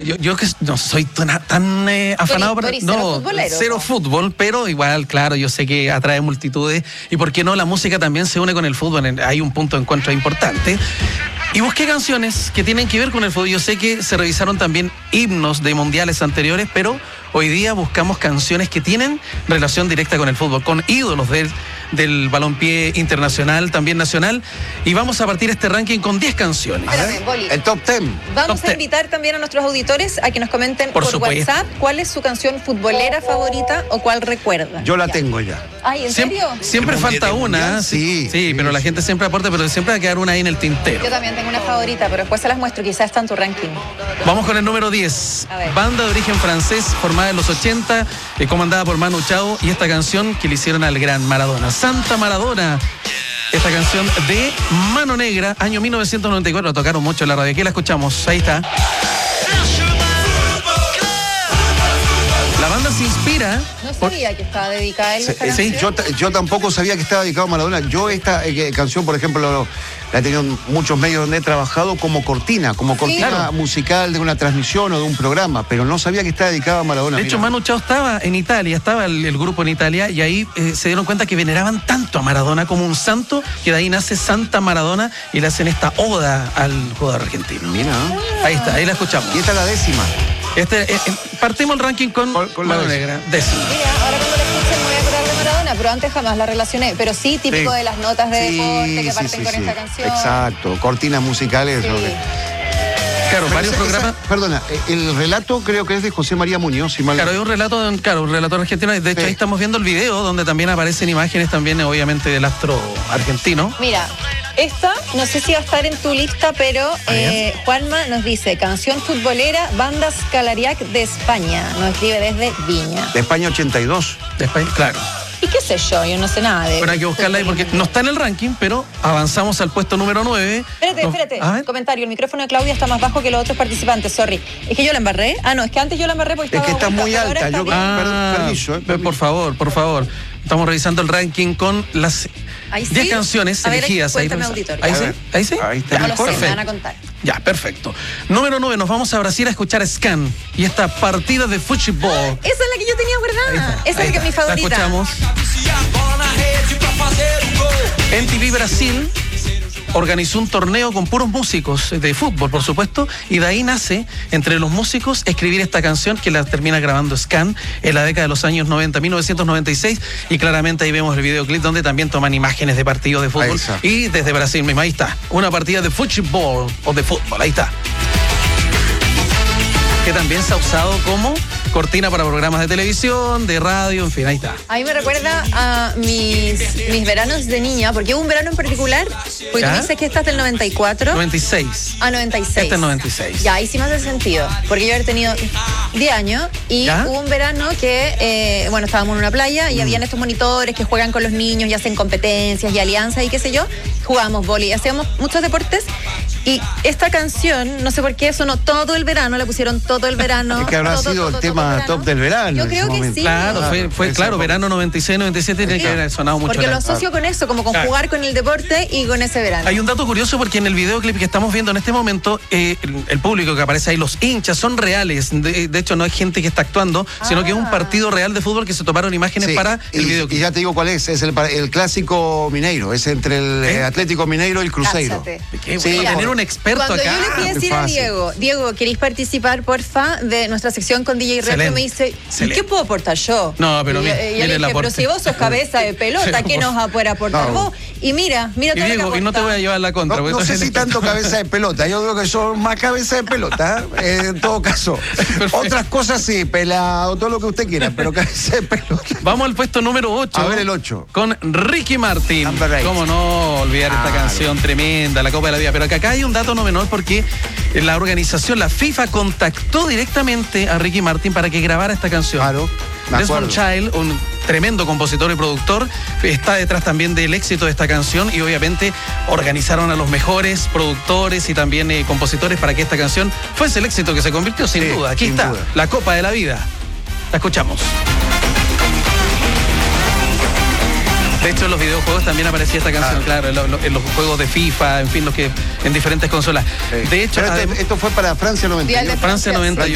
yo que no soy tan afanado para... No, cero fútbol, pero igual, claro, yo sé que atrae multitudes y por qué no, la música también se une con el fútbol, hay un punto de encuentro importante. Y busqué canciones que tienen que ver con el fútbol. Yo sé que se revisaron también himnos de mundiales anteriores, pero hoy día buscamos canciones que tienen relación directa con el fútbol, con ídolos del balompié internacional, también nacional. Y vamos a partir este ranking con 10 canciones. Espérame, Boli. El top 10. Vamos a invitar también a nuestros auditores a que nos comenten por WhatsApp cuál es su canción futbolera favorita o cuál recuerda. Yo la tengo ya. Ay, ¿en serio? Siempre falta una. Sí, pero la gente siempre aporta, pero siempre va a quedar una ahí en el tintero. Yo también tengo una favorita, pero después se las muestro, quizás está en tu ranking. Vamos con el número 10. Banda de origen francés, formada en los 80, comandada por Manu Chao, y esta canción que le hicieron al gran Maradona. Santa Maradona. Esta canción de Mano Negra, año 1994, la tocaron mucho en la radio. Aquí la escuchamos, ahí está. La banda se inspira. No sabía que estaba dedicada a él. Sí, yo tampoco sabía que estaba dedicado a Maradona. Yo esta canción, por ejemplo, la he tenido en muchos medios donde he trabajado como cortina musical de una transmisión o de un programa, pero no sabía que estaba dedicado a Maradona. De hecho, Manu Chao estaba en Italia, estaba el grupo en Italia, y ahí se dieron cuenta que veneraban tanto a Maradona como un santo, que de ahí nace Santa Maradona y le hacen esta oda al jugador argentino. Mira. Ahí está, ahí la escuchamos. Y esta es la 10ª. Partimos el ranking con Mano Negra, 10ª. Mira, ahora cuando la escuchen me voy a acordar de Maradona, pero antes jamás la relacioné. Pero sí, típico de las notas de deporte que parten con esta canción. Exacto, cortinas musicales. Sí. Claro, varios programas. Perdona, el relato creo que es de José María Muñoz. Claro, es un relator argentino. De hecho, ahí estamos viendo el video donde también aparecen imágenes también, obviamente, del astro argentino. Mira, esta, no sé si va a estar en tu lista, pero Juanma nos dice, canción futbolera, Banda Scalariac de España. Nos escribe desde Viña. De España 82. De España, claro. ¿Y qué sé yo? Yo no sé nada de... Pero hay que buscarla ahí porque no está en el ranking, pero avanzamos al puesto número 9. Espérate. Comentario, el micrófono de Claudia está más bajo que los otros participantes, sorry. ¿Es que yo la embarré? Ah, no, es que antes yo la embarré porque estaba... Es que está muy alta. Permiso. Por favor. Estamos revisando el ranking con las 10 canciones elegidas. Ahí sí. Ahí está. Ya, me van a contar. Ya, perfecto. Número 9, nos vamos a Brasil a escuchar Scan y esta partida de fútbol. Esa es la que yo tenía guardada. Esa es mi favorita. La escuchamos. MTV Brasil organizó un torneo con puros músicos de fútbol, por supuesto, y de ahí nace, entre los músicos, escribir esta canción que la termina grabando Scan en la década de los años 90, 1996, y claramente ahí vemos el videoclip donde también toman imágenes de partidos de fútbol, y desde Brasil mismo, ahí está, una partida de fútbol o de fútbol, ahí está. Que también se ha usado como cortina para programas de televisión, de radio, en fin, ahí está. A mí me recuerda a mis veranos de niña, porque hubo un verano en particular, porque tú dices que esta es del 94. 96. Ah, 96. Este es 96. Ya, ahí sí me hace sentido, porque yo había tenido 10 años y hubo un verano que, estábamos en una playa y habían estos monitores que juegan con los niños y hacen competencias y alianzas y qué sé yo. Jugábamos vóley, hacíamos muchos deportes y esta canción, no sé por qué, sonó todo el verano, la pusieron todo el verano. Es que habrá sido el tema top del verano. Yo creo que sí. Claro, fue verano 96, 97, tiene que haber sonado mucho. Porque lo asocio con eso, como con jugar con el deporte y con ese verano. Hay un dato curioso porque en el videoclip que estamos viendo en este momento, el público que aparece ahí, los hinchas, son reales. De hecho, no es gente que está actuando, sino que es un partido real de fútbol que se tomaron imágenes para el videoclip. Y ya te digo cuál es el clásico mineiro, es entre el Atlético Mineiro y el Cruzeiro. Tener un experto cuando acá. Yo le fui a decir a Diego, ¿queréis participar, porfa, de nuestra sección con DJ Retro? Me dice, ¿y qué puedo aportar yo? No, pero y yo le dije, pero si vos sos cabeza de pelota, ¿qué nos va a poder aportar vos? Y mira y todo Diego, lo que y no te voy a llevar la contra. No sé si tanto cabeza de pelota, yo creo que son más cabeza de pelota, en todo caso. Perfecto. Otras cosas sí, pelado, todo lo que usted quiera, pero cabeza de pelota. Vamos al puesto número 8. A ver el 8. Con Ricky Martin. Cómo no olvidar esta canción tremenda, la Copa de la Vida. Pero acá hay un dato no menor porque la organización, la FIFA, contactó directamente a Ricky Martin para que grabara esta canción. Claro. Desmond Child, un tremendo compositor y productor, está detrás también del éxito de esta canción y obviamente organizaron a los mejores productores y también compositores para que esta canción fuese el éxito que se convirtió, sin duda. Aquí está, la Copa de la Vida. La escuchamos. De hecho, en los videojuegos también aparecía esta canción, claro, en los juegos de FIFA, en fin, en diferentes consolas. De hecho, esto fue para Francia 98. Francia 98.